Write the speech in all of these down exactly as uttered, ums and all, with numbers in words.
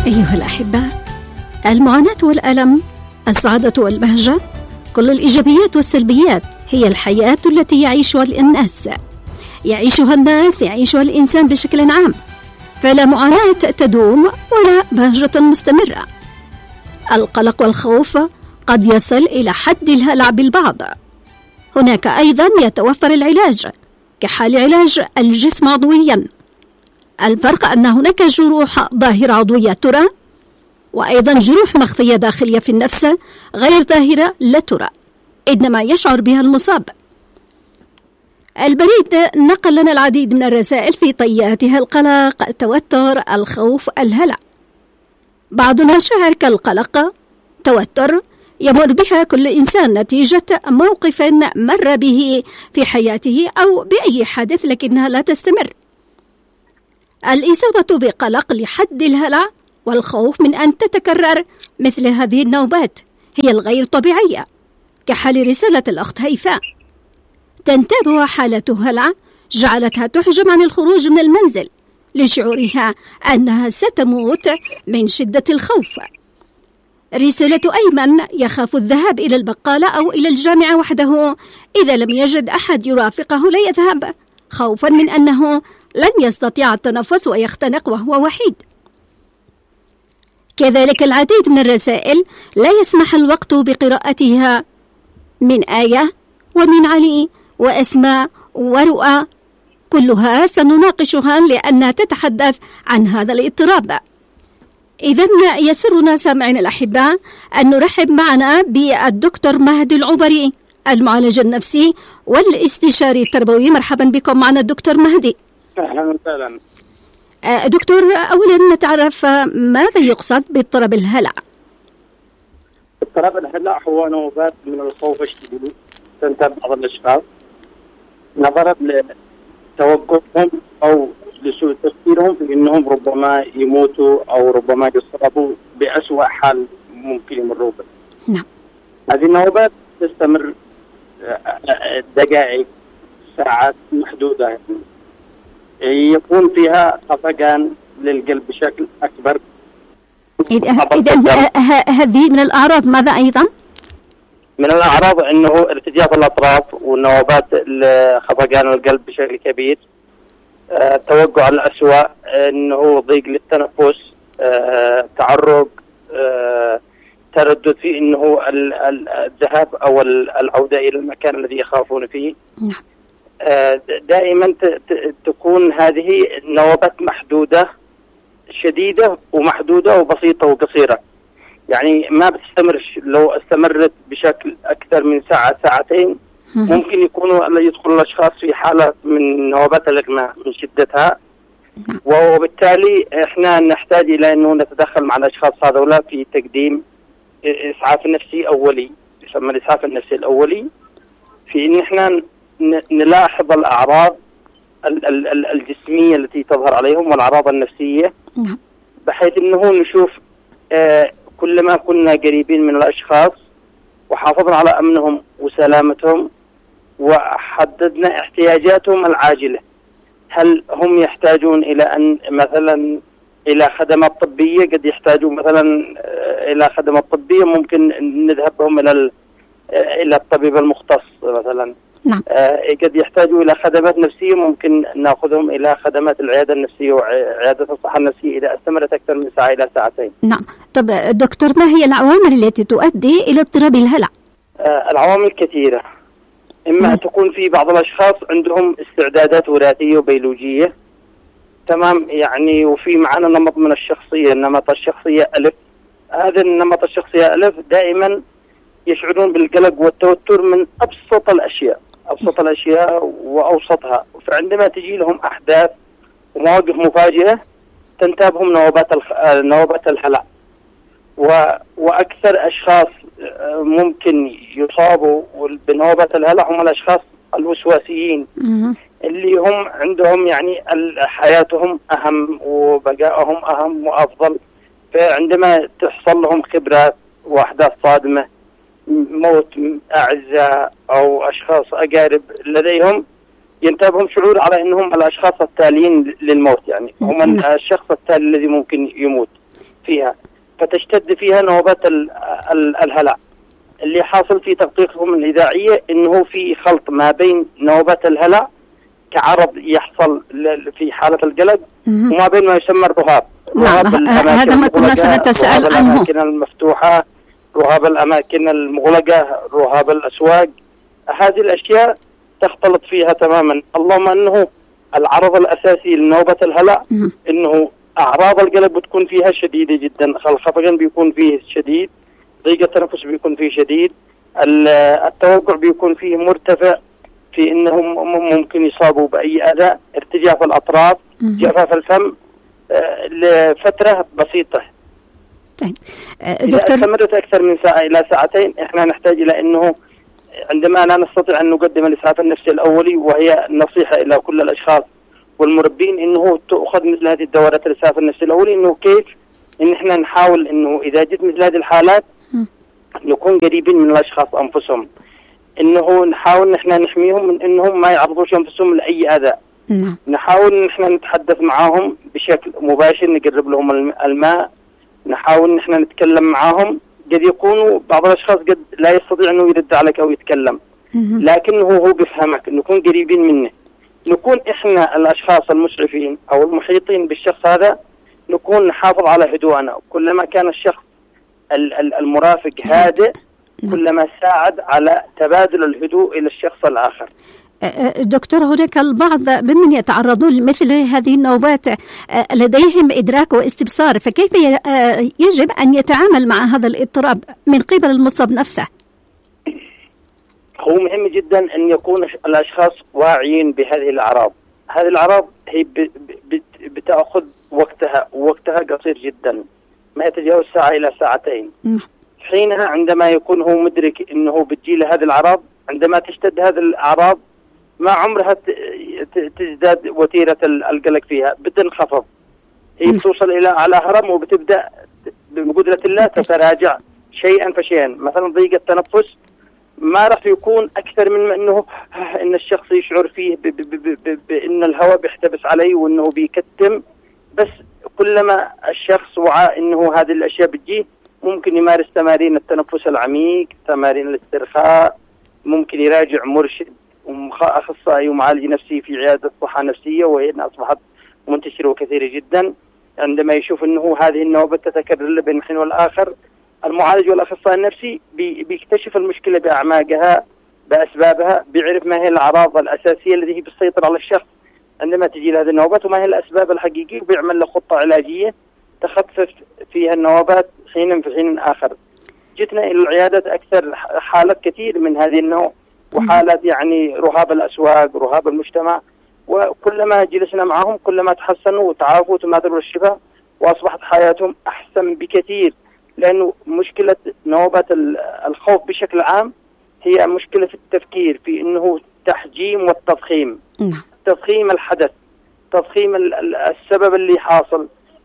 أيها الأحبة، المعاناة والألم، السعادة والبهجة، كل الإيجابيات والسلبيات هي الحياة التي يعيشها الناس يعيشها الناس يعيشها الإنسان بشكل عام، فلا معاناة تدوم ولا بهجة مستمرة. القلق والخوف قد يصل إلى حد الهلع بالبعض. هناك أيضا يتوفر العلاج كحال علاج الجسم عضويا. الفرق أن هناك جروح ظاهرة عضوية ترى، وأيضا جروح مخفية داخلية في النفس غير ظاهرة لا ترى، إنما يشعر بها المصاب. البريد نقل لنا العديد من الرسائل في طياتها القلق، التوتر، الخوف، الهلع. بعضنا شعر كالقلق، توتر يمر بها كل إنسان نتيجة موقف مر به في حياته أو بأي حادث لكنها لا تستمر. الإصابة بقلق لحد الهلع والخوف من أن تتكرر مثل هذه النوبات هي الغير طبيعية، كحال رسالة الأخت هيفاء. تنتابها حالة هلع جعلتها تحجم عن الخروج من المنزل لشعورها أنها ستموت من شدة الخوف. رسالة أيمن يخاف الذهاب إلى البقالة أو إلى الجامعة وحده إذا لم يجد أحد يرافقه لا يذهب، خوفا من أنه لن يستطيع التنفس ويختنق وهو وحيد. كذلك العديد من الرسائل لا يسمح الوقت بقراءتها، من آية ومن علي وأسماء ورؤى، كلها سنناقشها لأنها تتحدث عن هذا الاضطراب. إذن يسرنا سامعين الأحباء أن نرحب معنا بالدكتور مهدي العبري، المعالج النفسي والاستشاري التربوي. مرحبا بكم معنا الدكتور مهدي. أهلا وسهلا. دكتور، أولا نتعرف ماذا يقصد باضطراب الهلع؟ اضطراب الهلع هو نوبات من الخوف الشديد تنتاب بعض الأشخاص نظرا لتوقفهم أو لسوء تفكيرهم في أنهم ربما يموتوا أو ربما يصابوا بأسوأ حال ممكن يمروا به. نعم. هذه النوبات تستمر دقائق، ساعات محدودة، يكون فيها خفقان للقلب بشكل أكبر. إذا هذه من الأعراض ماذا أيضا؟ من الأعراض أنه ارتجاف الأطراف ونوبات خفقان القلب بشكل كبير، أه، توقع الأسوأ، أنه ضيق للتنفس، أه، تعرق، أه، تردد في أنه الذهاب أو العودة إلى المكان الذي يخافون فيه. نعم. دائما تكون هذه نوبات محدودة شديدة ومحدودة وبسيطة وقصيرة، يعني ما بتستمر. لو استمرت بشكل أكثر من ساعة ساعتين ممكن يكونوا يدخل الأشخاص في حالة من نوبات الإغماء من شدتها، وبالتالي إحنا نحتاج إلى أنه نتدخل مع الأشخاص هذولا في تقديم إسعاف نفسي أولي، يسمى الإسعاف النفسي الأولي، في إن إحنا نلاحظ الأعراض الجسمية التي تظهر عليهم والأعراض النفسية، بحيث أنه نشوف آه كلما كنا قريبين من الأشخاص وحافظنا على أمنهم وسلامتهم وحددنا احتياجاتهم العاجلة، هل هم يحتاجون إلى أن مثلا إلى خدمات طبية، قد يحتاجون مثلا إلى خدمات طبية ممكن نذهب بهم إلى إلى الطبيب المختص مثلا. نعم. آه قد يحتاجوا إلى خدمات نفسية ممكن نأخذهم إلى خدمات العيادة النفسية وعيادة الصحة النفسية إذا استمرت أكثر من ساعة إلى ساعتين. نعم. طب دكتور، ما هي العوامل التي تؤدي إلى اضطراب الهلع؟ آه العوامل كثيرة. إما نعم. تكون في بعض الأشخاص عندهم استعدادات وراثية وبيولوجية، تمام، يعني وفي معنا نمط من الشخصية، النمط الشخصية ألف. هذا النمط الشخصية ألف دائما يشعرون بالقلق والتوتر من أبسط الأشياء، أبسط الأشياء وأوسطها، فعندما تجي لهم أحداث ومواقف مفاجئة تنتابهم نوبات الخ... نوبات الهلع. و... وأكثر أشخاص ممكن يصابوا بنوبات الهلع هم الأشخاص الوسواسيين اللي هم عندهم يعني حياتهم أهم وبقائهم أهم وأفضل، فعندما تحصل لهم خبرات وأحداث صادمة، موت أعزاء أو أشخاص أقارب لديهم، ينتابهم شعور على أنهم الأشخاص التاليين للموت، يعني هم الشخص التالي الذي ممكن يموت. فيها، فتشتد فيها نوبات ال ال الهلع. اللي حاصل في تدقيقهم الإذاعية إنه في خلط ما بين نوبات الهلع كعرض يحصل في حالة القلق وما بين ما يسمى الرهاب. نعم، هذا ما كنا سنتساءل عنه. رهاب الأماكن المفتوحة، رهاب الأماكن المغلقة، رهاب الأسواق، هذه الأشياء تختلط فيها تماما. اللهم أنه العرض الأساسي لنوبة الهلع إنه أعراض القلق بتكون فيها شديدة جدا، الخفقان بيكون فيه شديد، ضيق التنفس بيكون فيه شديد، التوقع بيكون فيه مرتفع، في إنهم ممكن يصابوا بأي أذى، ارتجاف الأطراف، جفاف الفم لفترة بسيطة. طيب إذا استمرت أكثر من ساعة إلى ساعتين إحنا نحتاج إلى أنه عندما لا نستطيع أن نقدم الإسعاف النفسي الأولي، وهي نصيحة إلى كل الأشخاص والمربين إنه تأخذ مثل هذه الدورات الإسعاف النفسي الأولي، إنه كيف إن إحنا نحاول إنه إذا جت مثل هذه الحالات نكون قريبين من الأشخاص أنفسهم، إنه نحاول إحنا نحميهم من إنهم ما يعرضوش أنفسهم لأي أذى. نعم. نحاول إن إحنا نتحدث معهم بشكل مباشر، نقرب لهم الماء، نحاول إن إحنا نتكلم معهم. قد يكونوا بعض الأشخاص قد لا يستطيع إنه يرد عليك أو يتكلم، لكنه هو بيفهمك، نكون قريبين منه، نكون إحنا الأشخاص المشرفين أو المحيطين بالشخص هذا نكون نحافظ على هدوءنا. كلما كان الشخص المرافق هادئ كلما ساعد على تبادل الهدوء إلى الشخص الآخر. دكتور، هناك البعض ممن يتعرضون لمثل هذه النوبات لديهم إدراك واستبصار، فكيف يجب أن يتعامل مع هذا الاضطراب من قبل المصاب نفسه؟ هو مهم جدا أن يكون الأشخاص واعيين بهذه الأعراض. هذه الأعراض هي بتأخذ وقتها، ووقتها قصير جدا، ما يتجاوز ساعة إلى ساعتين. حينها عندما يكون هو مدرك أنه بتجيله هذه الأعراض، عندما تشتد هذه الأعراض ما عمرها تزداد وتيرة القلق فيها، بتنخفض، هي بتوصل إلى على هرم وبتبدأ بقدرة الله تتراجع شيئا فشيئا. مثلا ضيق التنفس ما راح يكون أكثر من أنه إن الشخص يشعر فيه بأن الهواء بيحتبس عليه وأنه بيكتم، بس كلما الشخص وعى أنه هذه الأشياء بتجيه ممكن يمارس تمارين التنفس العميق، تمارين الاسترخاء، ممكن يراجع مرشد أخصائي ومعالج نفسي في عيادة صحة نفسية، وهي أصبحت منتشرة وكثيرة جدا. عندما يشوف أنه هذه النوبة تتكرر بين حين والآخر، المعالج والأخصائي النفسي بي بيكتشف المشكلة بأعماقها بأسبابها، بيعرف ما هي الأعراض الأساسية التي هي بتسيطر على الشخص عندما تجي هذه النوبات، وما هي الأسباب الحقيقية، وبيعمل له خطة علاجية تخفف فيها النوبات حين في حين آخر. جتنا إلى العيادات أكثر حالات كثير من هذه النوع، وحالات يعني رهاب الأسواق، رهاب المجتمع، وكلما جلسنا معهم كلما تحسنوا وتعافوا وتماثلوا الشفاء، وأصبحت حياتهم أحسن بكثير. لأنه مشكلة نوبات الخوف بشكل عام هي مشكلة في التفكير، في أنه تحجيم والتضخيم، تضخيم الحدث، تضخيم السبب اللي حاصل،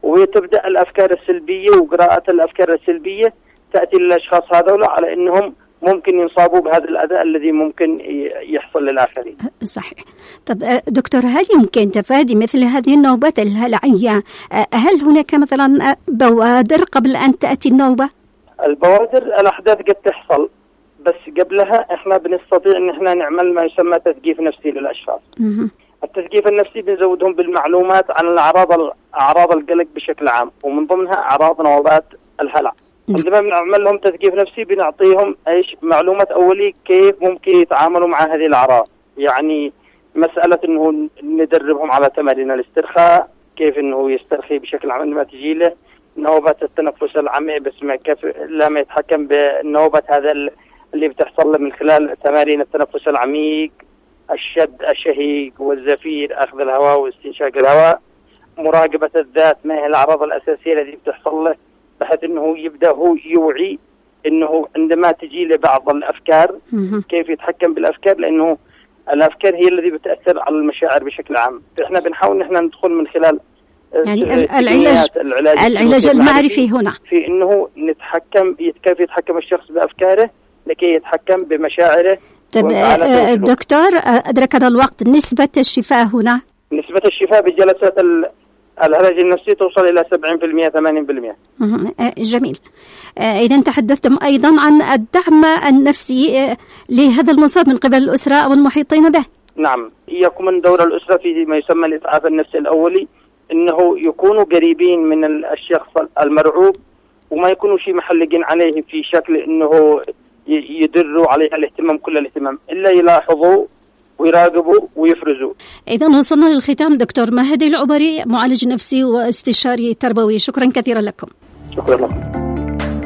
وتبدأ الأفكار السلبية وقراءة الأفكار السلبية تأتي للأشخاص هذولا على أنهم ممكن ينصابوا بهذا الأذى الذي ممكن يحصل للآخرين. صحيح. طب دكتور، هل يمكن تفادي مثل هذه النوبات الهلعية؟ هل هناك مثلا بوادر قبل أن تأتي النوبة؟ البوادر الأحداث قد تحصل، بس قبلها إحنا بنستطيع إن إحنا نعمل ما يسمى تثقيف نفسي للأشخاص. م- التثقيف النفسي بنزودهم بالمعلومات عن الأعراض أعراض القلق بشكل عام، ومن ضمنها أعراض نوبات الهلع. عندما بنعمل لهم تثقيف نفسي بنعطيهم ايش معلومات اوليه كيف ممكن يتعاملوا مع هذه الاعراض، يعني مساله انه ندربهم على تمارين الاسترخاء، كيف انه يسترخي بشكل عام عندما تجي له نوبات التنفس العميق، بس ما كيف لما يتحكم بالنوبات هذا اللي بتحصل له من خلال تمارين التنفس العميق، الشد الشهيق والزفير، اخذ الهواء واستنشاق الهواء، مراقبه الذات، ما هي الاعراض الاساسيه التي بتحصل له، بحيث انه يبدا هو يوعي انه عندما تجي له بعض الافكار كيف يتحكم بالافكار، لانه الافكار هي التي بتاثر على المشاعر بشكل عام. احنا بنحاول نحن ندخل من خلال يعني العلاج العلاج, العلاج المعرفي هنا في انه نتحكم كيف يتحكم الشخص بافكاره لكي يتحكم بمشاعره. طيب دكتور، ادركنا الوقت، نسبة الشفاء هنا؟ نسبة الشفاء بجلسات الهلج النفسي توصل إلى سبعين بالمئة ثمانين بالمئة. جميل. إذا تحدثتم أيضا عن الدعم النفسي لهذا المصاب من قبل الأسرة أو المحيطين به. نعم، يكمن دور الأسرة في ما يسمى الإسعاف النفسي الأولي، إنه يكونوا قريبين من الشخص المرعوب وما يكونوا شيء محلقين عليه في شكل إنه يدروا عليه الاهتمام كل الاهتمام، إلا يلاحظوا ويراقبوا ويفرزوا. إذا وصلنا للختام. دكتور مهدي العبري، معالج نفسي واستشاري تربوي، شكرا كثيرا لكم. شكرا لكم.